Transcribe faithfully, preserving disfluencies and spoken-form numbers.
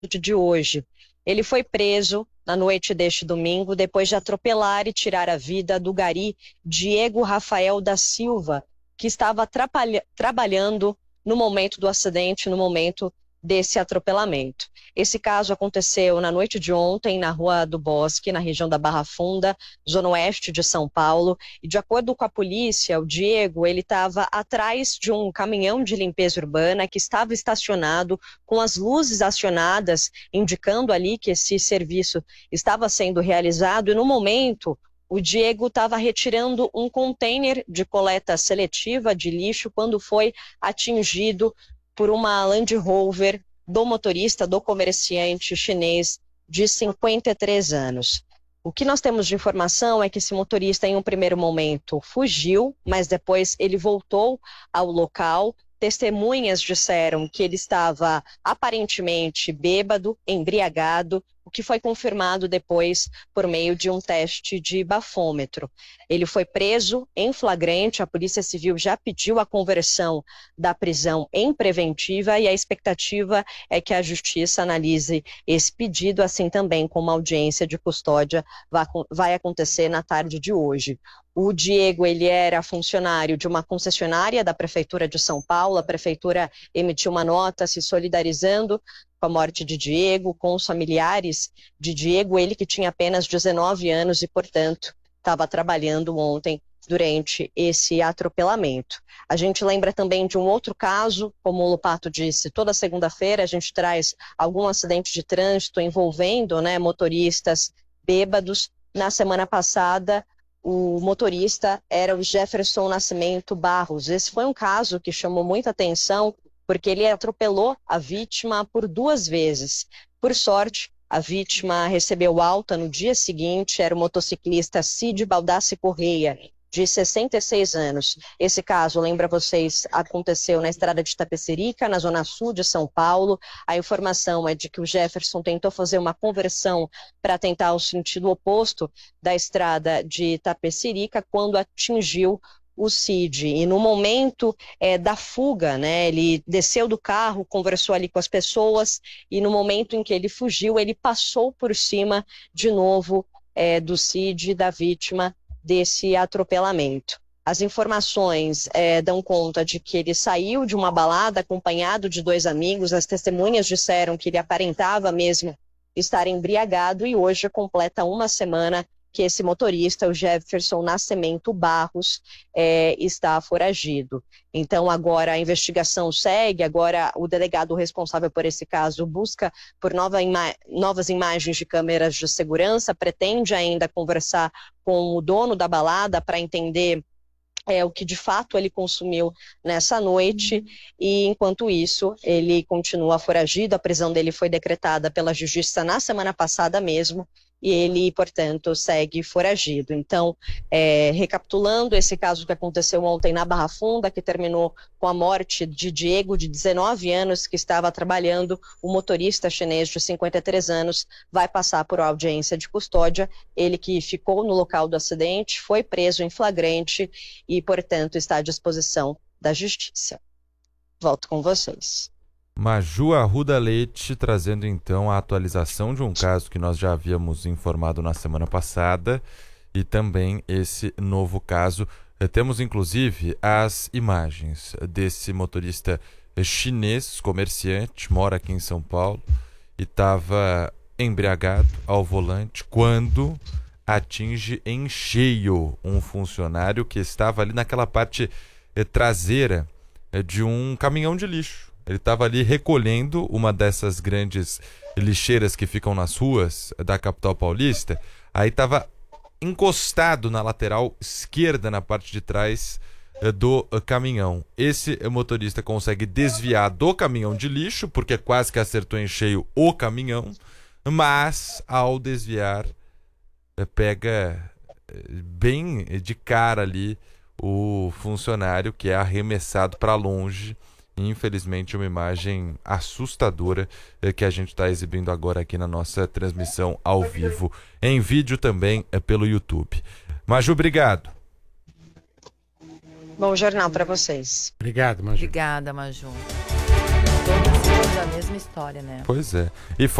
de hoje. Ele foi preso na noite deste domingo depois de atropelar e tirar a vida do gari Diego Rafael da Silva, que estava trabalhando no momento do acidente, no momento desse atropelamento. Esse caso aconteceu na noite de ontem na Rua do Bosque, na região da Barra Funda, zona oeste de São Paulo, e de acordo com a polícia, o Diego ele estava atrás de um caminhão de limpeza urbana que estava estacionado com as luzes acionadas, indicando ali que esse serviço estava sendo realizado, e no momento o Diego estava retirando um container de coleta seletiva de lixo quando foi atingido por uma Land Rover do motorista, do comerciante chinês de cinquenta e três anos. O que nós temos de informação é que esse motorista, em um primeiro momento, fugiu, mas depois ele voltou ao local. Testemunhas disseram que ele estava aparentemente bêbado, embriagado, o que foi confirmado depois por meio de um teste de bafômetro. Ele foi preso em flagrante, a Polícia Civil já pediu a conversão da prisão em preventiva e a expectativa é que a Justiça analise esse pedido, assim também como a audiência de custódia vai acontecer na tarde de hoje. O Diego, ele era funcionário de uma concessionária da Prefeitura de São Paulo. A Prefeitura emitiu uma nota se solidarizando com a morte de Diego, com os familiares de Diego, ele que tinha apenas dezenove anos e, portanto, estava trabalhando ontem durante esse atropelamento. A gente lembra também de um outro caso, como o Lopato disse, toda segunda-feira a gente traz algum acidente de trânsito envolvendo, né, motoristas bêbados. Na semana passada, o motorista era o Jefferson Nascimento Barros. Esse foi um caso que chamou muita atenção, porque ele atropelou a vítima por duas vezes. Por sorte, a vítima recebeu alta no dia seguinte, era o motociclista Cid Baldassi Correia, de sessenta e seis anos. Esse caso, lembra vocês, aconteceu na estrada de Tapecerica, na zona sul de São Paulo. A informação é de que o Jefferson tentou fazer uma conversão para tentar o sentido oposto da estrada de Tapecerica quando atingiu o Cid. E no momento é, da fuga, né, ele desceu do carro, conversou ali com as pessoas e no momento em que ele fugiu, ele passou por cima de novo é, do Cid, da vítima desse atropelamento. As informações é, dão conta de que ele saiu de uma balada acompanhado de dois amigos. As testemunhas disseram que ele aparentava mesmo estar embriagado e hoje completa uma semana que esse motorista, o Jefferson Nascimento Barros, é, está foragido. Então agora a investigação segue, agora o delegado responsável por esse caso busca por nova ima- novas imagens de câmeras de segurança, pretende ainda conversar com o dono da balada para entender é, o que de fato ele consumiu nessa noite e enquanto isso ele continua foragido. A prisão dele foi decretada pela Justiça na semana passada mesmo, e ele, portanto, segue foragido. Então, é, recapitulando esse caso que aconteceu ontem na Barra Funda, que terminou com a morte de Diego, de dezenove anos, que estava trabalhando, o motorista chinês de cinquenta e três anos vai passar por audiência de custódia. Ele que ficou no local do acidente, foi preso em flagrante e, portanto, está à disposição da Justiça. Volto com vocês. Maju Arruda Leite trazendo então a atualização de um caso que nós já havíamos informado na semana passada e também esse novo caso. Temos inclusive as imagens desse motorista chinês, comerciante, mora aqui em São Paulo e estava embriagado ao volante quando atinge em cheio um funcionário que estava ali naquela parte traseira de um caminhão de lixo. Ele estava ali recolhendo uma dessas grandes lixeiras que ficam nas ruas da capital paulista. Aí estava encostado na lateral esquerda, na parte de trás do caminhão. Esse motorista consegue desviar do caminhão de lixo, porque quase que acertou em cheio o caminhão, mas ao desviar pega bem de cara ali o funcionário, que é arremessado para longe. Infelizmente, uma imagem assustadora que a gente está exibindo agora aqui na nossa transmissão ao vivo, em vídeo também pelo YouTube. Maju, obrigado. Bom jornal para vocês. Obrigado, Maju. Obrigada, Maju. Todas a mesma história, né? Pois é. E